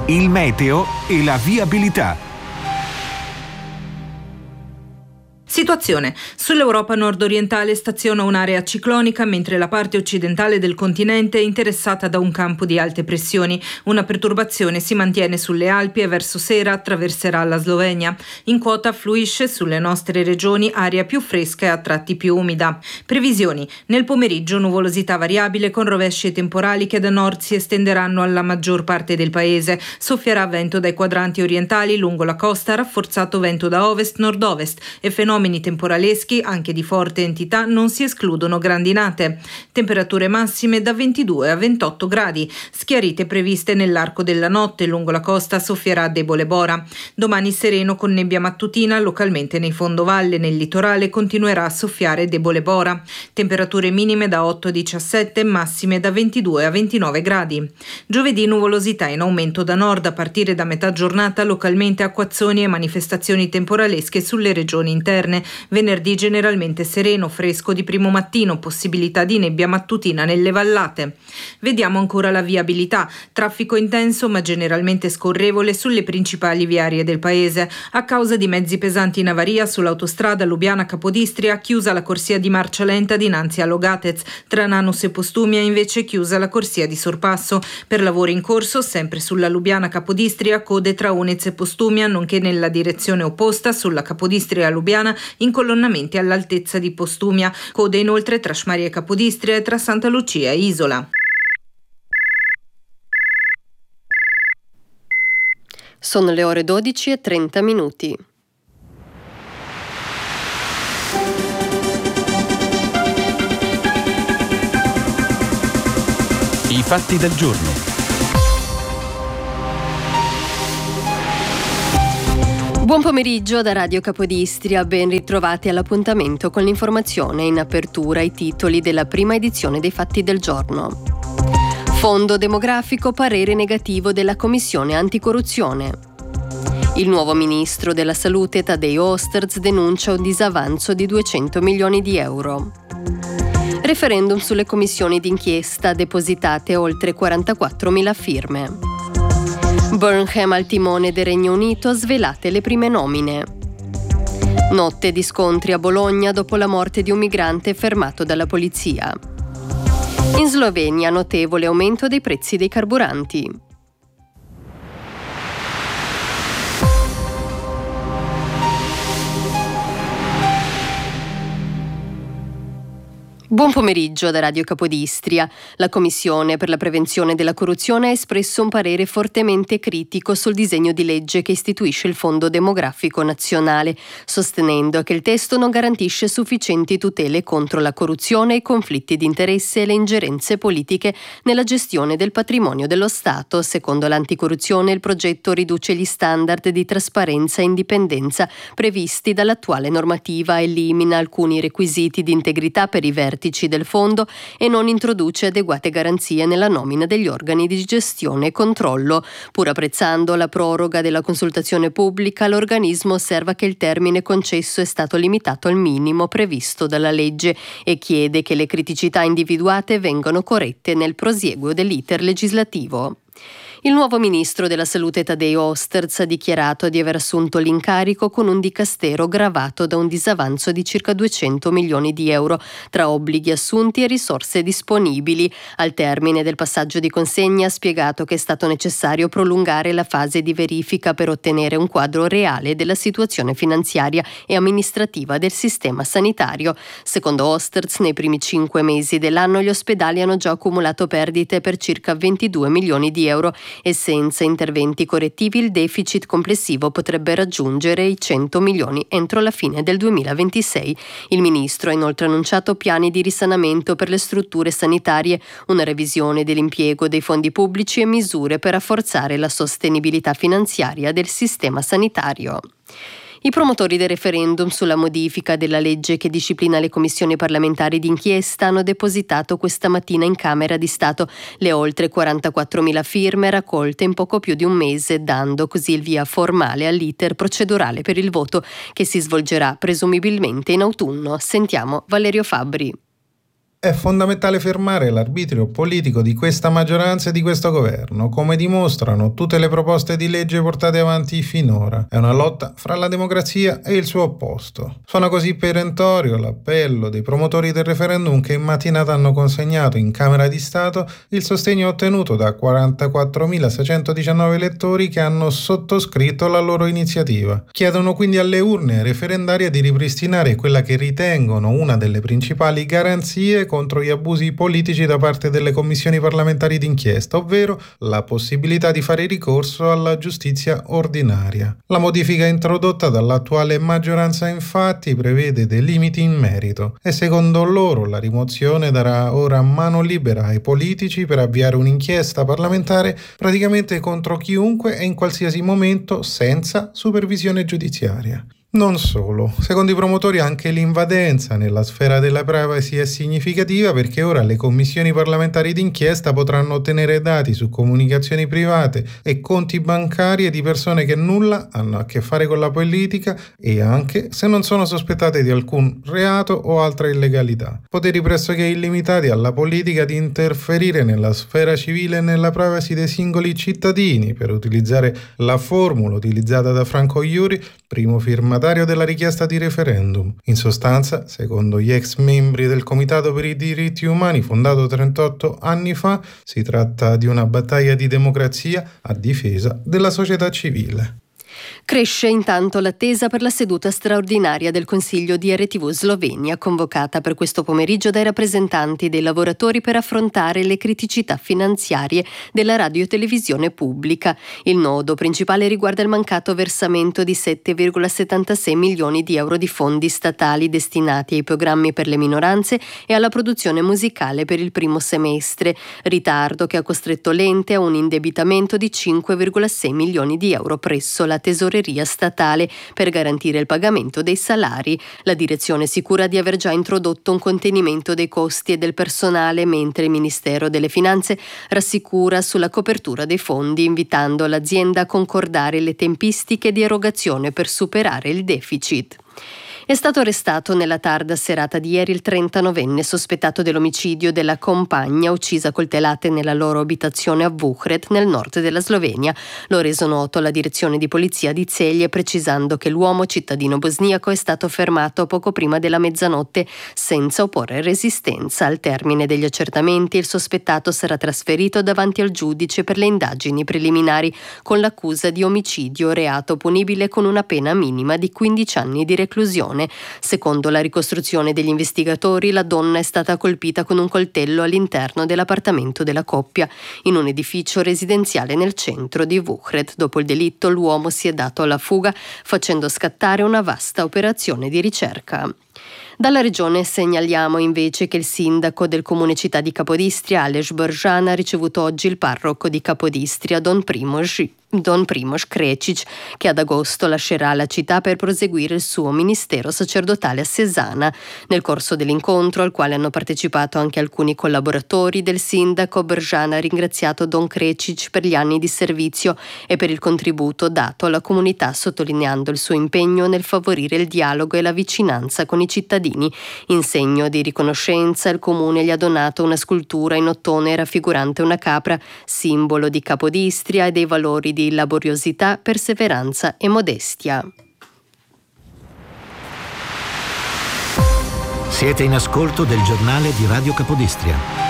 il meteo e la viabilità. Situazione. Sull'Europa nord-orientale staziona un'area ciclonica, mentre la parte occidentale del continente è interessata da un campo di alte pressioni. Una perturbazione si mantiene sulle Alpi e verso sera attraverserà la Slovenia. In quota fluisce sulle nostre regioni aria più fresca e a tratti più umida. Previsioni. Nel pomeriggio nuvolosità variabile con rovesci e temporali che da nord si estenderanno alla maggior parte del paese. Soffierà vento dai quadranti orientali lungo la costa, rafforzato vento da ovest-nord-ovest e fenomeni temporaleschi anche di forte entità, non si escludono grandinate. Temperature massime da 22 a 28 gradi. Schiarite previste nell'arco della notte, lungo la costa soffierà debole bora. Domani sereno con nebbia mattutina, localmente nei fondovalle, nel litorale continuerà a soffiare debole bora. Temperature minime da 8 a 17, massime da 22 a 29 gradi. Giovedì nuvolosità in aumento da nord a partire da metà giornata, localmente acquazzoni e manifestazioni temporalesche sulle regioni interne. Venerdì generalmente sereno, fresco di primo mattino, possibilità di nebbia mattutina nelle vallate. Vediamo ancora la viabilità. Traffico intenso ma generalmente scorrevole sulle principali viarie del paese. A causa di mezzi pesanti in avaria sull'autostrada Lubiana-Capodistria, chiusa la corsia di marcia lenta dinanzi a Logatez. Tra Nanus e Postumia invece chiusa la corsia di sorpasso. Per lavori in corso, sempre sulla Lubiana-Capodistria, code tra Unez e Postumia, nonché nella direzione opposta sulla Capodistria-Lubiana, incolonnamenti all'altezza di Postumia. Code inoltre tra Smaria e Capodistria e tra Santa Lucia e Isola. Sono le ore 12:30. I fatti del giorno. Buon pomeriggio da Radio Capodistria, ben ritrovati all'appuntamento con l'informazione. In apertura i titoli della prima edizione dei fatti del giorno. Fondo demografico, parere negativo della Commissione anticorruzione. Il nuovo ministro della Salute Tadeu Osterz denuncia un disavanzo di 200 milioni di euro. Referendum sulle commissioni d'inchiesta, depositate oltre 44.000 firme. Burnham al timone del Regno Unito, svelate le prime nomine. Notte di scontri a Bologna dopo la morte di un migrante fermato dalla polizia. In Slovenia notevole aumento dei prezzi dei carburanti. Buon pomeriggio da Radio Capodistria. La Commissione per la prevenzione della corruzione ha espresso un parere fortemente critico sul disegno di legge che istituisce il Fondo demografico nazionale, sostenendo che il testo non garantisce sufficienti tutele contro la corruzione, i conflitti di interesse e le ingerenze politiche nella gestione del patrimonio dello Stato. Secondo l'anticorruzione, il progetto riduce gli standard di trasparenza e indipendenza previsti dall'attuale normativa, elimina alcuni requisiti di integrità per i vertici del fondo e non introduce adeguate garanzie nella nomina degli organi di gestione e controllo. Pur apprezzando la proroga della consultazione pubblica, l'organismo osserva che il termine concesso è stato limitato al minimo previsto dalla legge e chiede che le criticità individuate vengano corrette nel prosieguo dell'iter legislativo. Il nuovo ministro della Salute Tadeu Osterz ha dichiarato di aver assunto l'incarico con un dicastero gravato da un disavanzo di circa 200 milioni di euro tra obblighi assunti e risorse disponibili. Al termine del passaggio di consegna ha spiegato che è stato necessario prolungare la fase di verifica per ottenere un quadro reale della situazione finanziaria e amministrativa del sistema sanitario. Secondo Osterz, nei primi 5 mesi dell'anno gli ospedali hanno già accumulato perdite per circa 22 milioni di euro e senza interventi correttivi il deficit complessivo potrebbe raggiungere i 100 milioni entro la fine del 2026. Il ministro ha inoltre annunciato piani di risanamento per le strutture sanitarie, una revisione dell'impiego dei fondi pubblici e misure per rafforzare la sostenibilità finanziaria del sistema sanitario. I promotori del referendum sulla modifica della legge che disciplina le commissioni parlamentari d'inchiesta hanno depositato questa mattina in Camera di Stato le oltre 44.000 firme raccolte in poco più di un mese, dando così il via formale all'iter procedurale per il voto che si svolgerà presumibilmente in autunno. Sentiamo Valerio Fabbri. È fondamentale fermare l'arbitrio politico di questa maggioranza e di questo governo, come dimostrano tutte le proposte di legge portate avanti finora. È una lotta fra la democrazia e il suo opposto. Suona così perentorio l'appello dei promotori del referendum che in mattinata hanno consegnato in Camera di Stato il sostegno ottenuto da 44.619 elettori che hanno sottoscritto la loro iniziativa. Chiedono quindi alle urne referendarie di ripristinare quella che ritengono una delle principali garanzie contro gli abusi politici da parte delle commissioni parlamentari d'inchiesta, ovvero la possibilità di fare ricorso alla giustizia ordinaria. La modifica introdotta dall'attuale maggioranza infatti prevede dei limiti in merito e secondo loro la rimozione darà ora mano libera ai politici per avviare un'inchiesta parlamentare praticamente contro chiunque e in qualsiasi momento senza supervisione giudiziaria. Non solo, secondo i promotori anche l'invadenza nella sfera della privacy è significativa perché ora le commissioni parlamentari d'inchiesta potranno ottenere dati su comunicazioni private e conti bancari di persone che nulla hanno a che fare con la politica e anche se non sono sospettate di alcun reato o altra illegalità. Poteri pressoché illimitati alla politica di interferire nella sfera civile e nella privacy dei singoli cittadini, per utilizzare la formula utilizzata da Franco Iuri, primo firmatario della richiesta di referendum. In sostanza, secondo gli ex membri del Comitato per i diritti umani fondato 38 anni fa, si tratta di una battaglia di democrazia a difesa della società civile. Cresce intanto l'attesa per la seduta straordinaria del Consiglio di RTV Slovenia, convocata per questo pomeriggio dai rappresentanti dei lavoratori per affrontare le criticità finanziarie della radio-televisione pubblica. Il nodo principale riguarda il mancato versamento di 7,76 milioni di euro di fondi statali destinati ai programmi per le minoranze e alla produzione musicale per il primo semestre, ritardo che ha costretto l'ente a un indebitamento di 5,6 milioni di euro presso la tesoreria statale per garantire il pagamento dei salari. La direzione è sicura di aver già introdotto un contenimento dei costi e del personale, mentre il Ministero delle Finanze rassicura sulla copertura dei fondi, invitando l'azienda a concordare le tempistiche di erogazione per superare il deficit. È stato arrestato nella tarda serata di ieri il 39enne sospettato dell'omicidio della compagna uccisa a coltellate nella loro abitazione a Vuhred, nel nord della Slovenia. Lo ha reso noto la direzione di polizia di Celje, precisando che l'uomo cittadino bosniaco è stato fermato poco prima della mezzanotte senza opporre resistenza. Al termine degli accertamenti il sospettato sarà trasferito davanti al giudice per le indagini preliminari con l'accusa di omicidio, reato punibile con una pena minima di 15 anni di reclusione. Secondo la ricostruzione degli investigatori, la donna è stata colpita con un coltello all'interno dell'appartamento della coppia, in un edificio residenziale nel centro di Vuhred. Dopo il delitto, l'uomo si è dato alla fuga, facendo scattare una vasta operazione di ricerca. Dalla regione segnaliamo invece che il sindaco del comune città di Capodistria, Aleš Bržan, ha ricevuto oggi il parroco di Capodistria, Don Primož Krecic, che ad agosto lascerà la città per proseguire il suo ministero sacerdotale a Sesana. Nel corso dell'incontro, al quale hanno partecipato anche alcuni collaboratori del sindaco, Bržan ha ringraziato Don Krecic per gli anni di servizio e per il contributo dato alla comunità, sottolineando il suo impegno nel favorire il dialogo e la vicinanza con i cittadini. In segno di riconoscenza, il comune gli ha donato una scultura in ottone raffigurante una capra, simbolo di Capodistria e dei valori di laboriosità, perseveranza e modestia. Siete in ascolto del giornale di Radio Capodistria.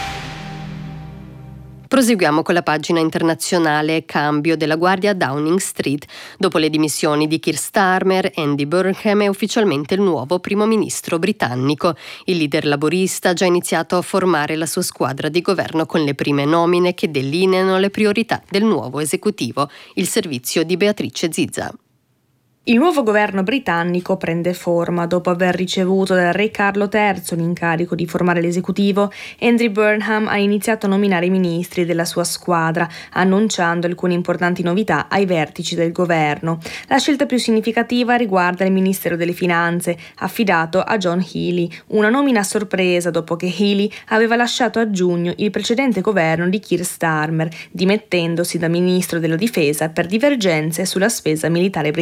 Proseguiamo con la pagina internazionale. Cambio della guardia a Downing Street. Dopo le dimissioni di Keir Starmer, Andy Burnham è ufficialmente il nuovo primo ministro britannico. Il leader laborista ha già iniziato a formare la sua squadra di governo con le prime nomine che delineano le priorità del nuovo esecutivo. Il servizio di Beatrice Zizza. Il nuovo governo britannico prende forma dopo aver ricevuto dal re Carlo III l'incarico di formare l'esecutivo. Andy Burnham ha iniziato a nominare i ministri della sua squadra, annunciando alcune importanti novità ai vertici del governo. La scelta più significativa riguarda il Ministero delle Finanze, affidato a John Healey, una nomina a sorpresa dopo che Healey aveva lasciato a giugno il precedente governo di Keir Starmer, dimettendosi da ministro della Difesa per divergenze sulla spesa militare britannica.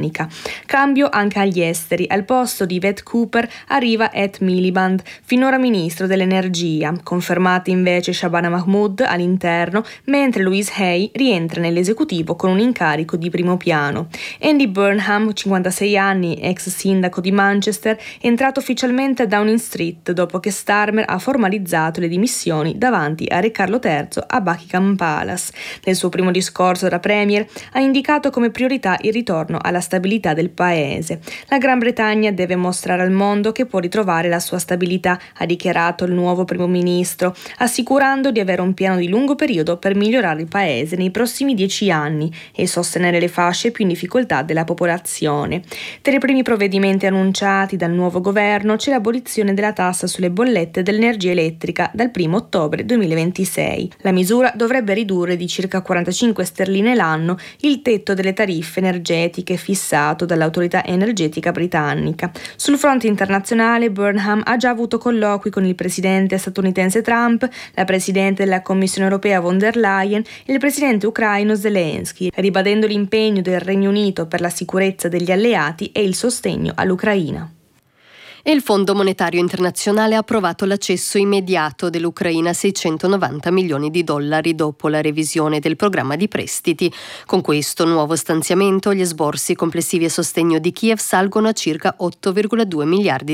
economica. Cambio anche agli esteri. Al posto di Yvette Cooper arriva Ed Miliband, finora ministro dell'energia. Confermata invece Shabana Mahmood all'interno, mentre Louise Hay rientra nell'esecutivo con un incarico di primo piano. Andy Burnham, 56 anni, ex sindaco di Manchester, è entrato ufficialmente a Downing Street dopo che Starmer ha formalizzato le dimissioni davanti a Re Carlo III a Buckingham Palace. Nel suo primo discorso da premier ha indicato come priorità il ritorno alla stabilità del paese. La Gran Bretagna deve mostrare al mondo che può ritrovare la sua stabilità, ha dichiarato il nuovo primo ministro, assicurando di avere un piano di lungo periodo per migliorare il paese nei prossimi 10 anni e sostenere le fasce più in difficoltà della popolazione. Tra i primi provvedimenti annunciati dal nuovo governo c'è l'abolizione della tassa sulle bollette dell'energia elettrica dal 1 ottobre 2026. La misura dovrebbe ridurre di circa 45 sterline l'anno il tetto delle tariffe energetiche fissato dall'autorità energetica britannica. Sul fronte internazionale, Burnham ha già avuto colloqui con il presidente statunitense Trump, la presidente della Commissione europea von der Leyen e il presidente ucraino Zelensky, ribadendo l'impegno del Regno Unito per la sicurezza degli alleati e il sostegno all'Ucraina. E il Fondo Monetario Internazionale ha approvato l'accesso immediato dell'Ucraina a $690 milioni dopo la revisione del programma di prestiti. Con questo nuovo stanziamento gli esborsi complessivi a sostegno di Kiev salgono a circa $8,2 miliardi.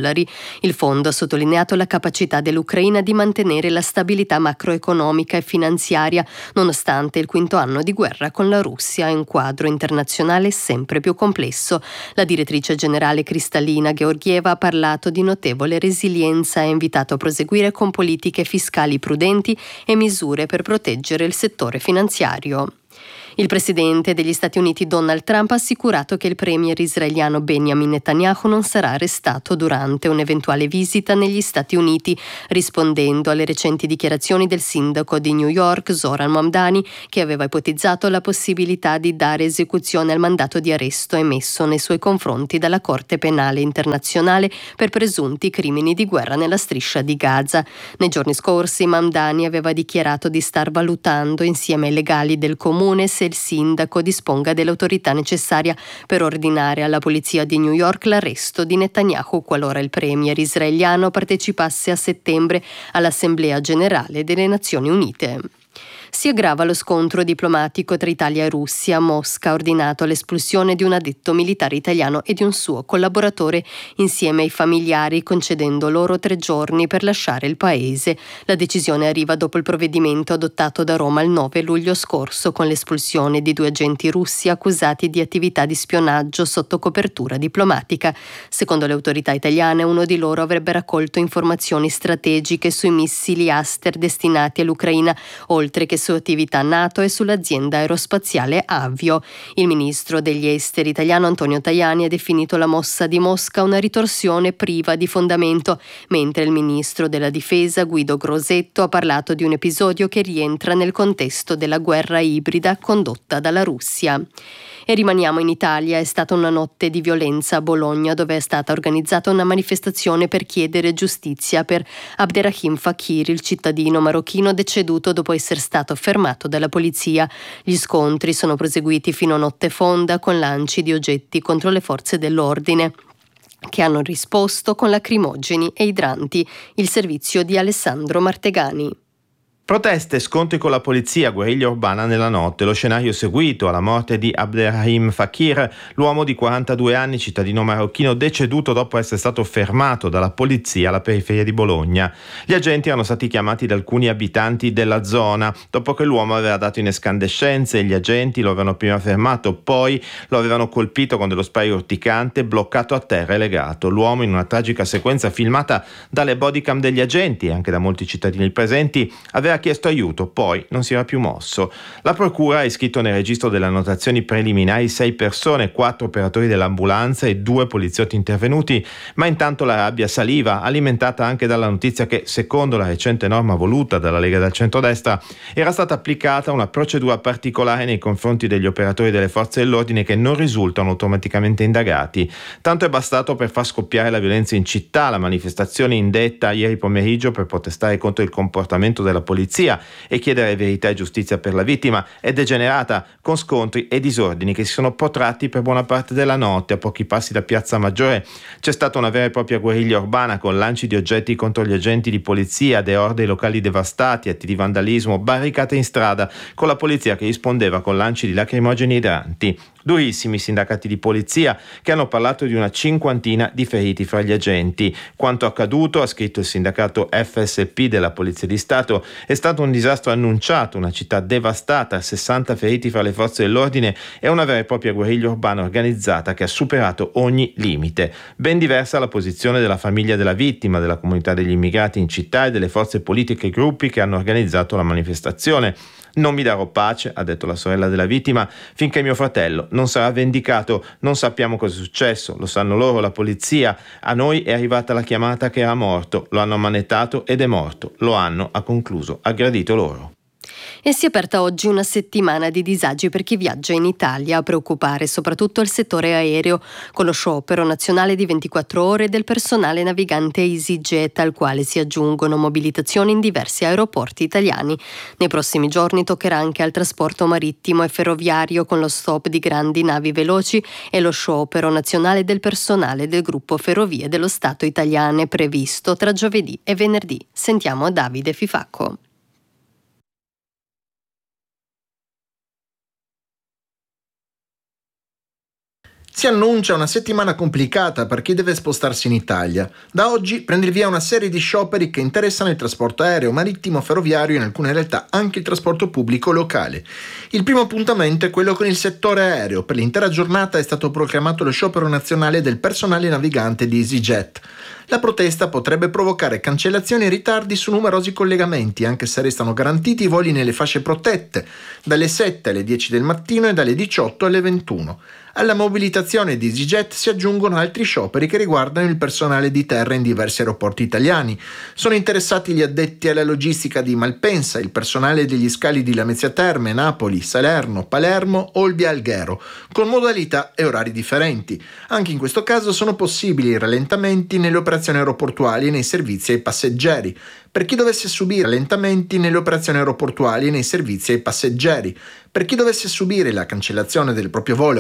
Il fondo ha sottolineato la capacità dell'Ucraina di mantenere la stabilità macroeconomica e finanziaria nonostante il quinto anno di guerra con la Russia in un quadro internazionale sempre più complesso. La direttrice generale Kristalina Georgieva ha parlato di notevole resilienza e ha invitato a proseguire con politiche fiscali prudenti e misure per proteggere il settore finanziario. Il presidente degli Stati Uniti Donald Trump ha assicurato che il premier israeliano Benjamin Netanyahu non sarà arrestato durante un'eventuale visita negli Stati Uniti, rispondendo alle recenti dichiarazioni del sindaco di New York Zohran Mamdani, che aveva ipotizzato la possibilità di dare esecuzione al mandato di arresto emesso nei suoi confronti dalla Corte Penale Internazionale per presunti crimini di guerra nella striscia di Gaza. Nei giorni scorsi Mamdani aveva dichiarato di star valutando insieme ai legali del comune se il sindaco disponga dell'autorità necessaria per ordinare alla polizia di New York l'arresto di Netanyahu qualora il premier israeliano partecipasse a settembre all'Assemblea Generale delle Nazioni Unite. Si aggrava lo scontro diplomatico tra Italia e Russia. Mosca ha ordinato l'espulsione di un addetto militare italiano e di un suo collaboratore insieme ai familiari, concedendo loro 3 giorni per lasciare il paese. La decisione arriva dopo il provvedimento adottato da Roma il 9 luglio scorso con l'espulsione di 2 agenti russi accusati di attività di spionaggio sotto copertura diplomatica. Secondo le autorità italiane, uno di loro avrebbe raccolto informazioni strategiche sui missili Aster destinati all'Ucraina, oltre che su attività NATO e sull'azienda aerospaziale Avio. Il ministro degli esteri italiano Antonio Tajani ha definito la mossa di Mosca una ritorsione priva di fondamento, mentre il ministro della difesa Guido Crosetto ha parlato di un episodio che rientra nel contesto della guerra ibrida condotta dalla Russia. E rimaniamo in Italia. È stata una notte di violenza a Bologna, dove è stata organizzata una manifestazione per chiedere giustizia per Abderrahim Fakir, il cittadino marocchino deceduto dopo essere stato fermato dalla polizia. Gli scontri sono proseguiti fino a notte fonda con lanci di oggetti contro le forze dell'ordine, che hanno risposto con lacrimogeni e idranti. Il servizio di Alessandro Martegani. Proteste, scontri con la polizia, guerriglia urbana nella notte. Lo scenario seguito alla morte di Abderrahim Fakir, l'uomo di 42 anni, cittadino marocchino, deceduto dopo essere stato fermato dalla polizia alla periferia di Bologna. Gli agenti erano stati chiamati da alcuni abitanti della zona dopo che l'uomo aveva dato in escandescenze. Gli agenti lo avevano prima fermato, poi lo avevano colpito con dello spray urticante, bloccato a terra e legato. L'uomo, in una tragica sequenza filmata dalle bodycam degli agenti e anche da molti cittadini presenti, aveva chiesto aiuto, poi non si era più mosso. La procura ha iscritto nel registro delle annotazioni preliminari 6 persone, 4 operatori dell'ambulanza e 2 poliziotti intervenuti, ma intanto la rabbia saliva, alimentata anche dalla notizia che, secondo la recente norma voluta dalla Lega del centrodestra, era stata applicata una procedura particolare nei confronti degli operatori delle forze dell'ordine che non risultano automaticamente indagati. Tanto è bastato per far scoppiare la violenza in città. La manifestazione indetta ieri pomeriggio per protestare contro il comportamento della polizia polizia e chiedere verità e giustizia per la vittima è degenerata, con scontri e disordini che si sono protratti per buona parte della notte. A pochi passi da Piazza Maggiore c'è stata una vera e propria guerriglia urbana con lanci di oggetti contro gli agenti di polizia, deorde locali devastati, atti di vandalismo, barricate in strada, con la polizia che rispondeva con lanci di lacrimogeni idranti. Durissimi i sindacati di polizia che hanno parlato di una 50 di feriti fra gli agenti. Quanto accaduto, ha scritto il sindacato FSP della Polizia di Stato, è stato un disastro annunciato, una città devastata, 60 feriti fra le forze dell'ordine e una vera e propria guerriglia urbana organizzata che ha superato ogni limite. Ben diversa la posizione della famiglia della vittima, della comunità degli immigrati in città e delle forze politiche e gruppi che hanno organizzato la manifestazione. Non mi darò pace, ha detto la sorella della vittima, finché mio fratello non sarà vendicato. Non sappiamo cosa è successo, lo sanno loro, la polizia. A noi è arrivata la chiamata che era morto, lo hanno ammanettato ed è morto. Lo hanno, ha concluso, aggredito loro. E si è aperta oggi una settimana di disagi per chi viaggia in Italia, a preoccupare soprattutto il settore aereo, con lo sciopero nazionale di 24 ore del personale navigante EasyJet, al quale si aggiungono mobilitazioni in diversi aeroporti italiani. Nei prossimi giorni toccherà anche al trasporto marittimo e ferroviario, con lo stop di grandi navi veloci e lo sciopero nazionale del personale del gruppo Ferrovie dello Stato italiane, previsto tra giovedì e venerdì. Sentiamo Davide Fifacco. Si annuncia una settimana complicata per chi deve spostarsi in Italia. Da oggi prende il via una serie di scioperi che interessano il trasporto aereo, marittimo, ferroviario e in alcune realtà anche il trasporto pubblico locale. Il primo appuntamento è quello con il settore aereo. Per l'intera giornata è stato proclamato lo sciopero nazionale del personale navigante di EasyJet. La protesta potrebbe provocare cancellazioni e ritardi su numerosi collegamenti, anche se restano garantiti i voli nelle fasce protette, dalle 7 alle 10 del mattino e dalle 18 alle 21. Alla mobilitazione di EasyJet si aggiungono altri scioperi che riguardano il personale di terra in diversi aeroporti italiani. Sono interessati gli addetti alla logistica di Malpensa, il personale degli scali di Lamezia Terme, Napoli, Salerno, Palermo, Olbia e Alghero, con modalità e orari differenti. Anche in questo caso sono possibili rallentamenti nelle operazioni aeroportuali e nei servizi ai passeggeri. Per chi dovesse subire rallentamenti nelle operazioni aeroportuali e nei servizi ai passeggeri. Per chi dovesse subire la cancellazione del proprio volo